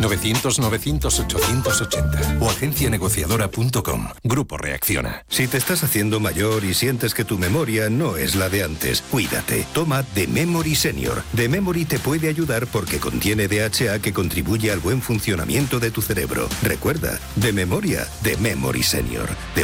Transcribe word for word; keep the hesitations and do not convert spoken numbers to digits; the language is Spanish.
novecientos novecientos ochocientos ochenta o agencia negociadora punto com. Grupo Reacciona. Si te estás haciendo mayor y sientes que tu memoria no es la de antes, cuídate. Toma The Memory Senior. The Memory te puede ayudar porque contiene D H A que contribuye al buen funcionamiento de tu cerebro. Recuerda, de memoria, The Memory Senior. De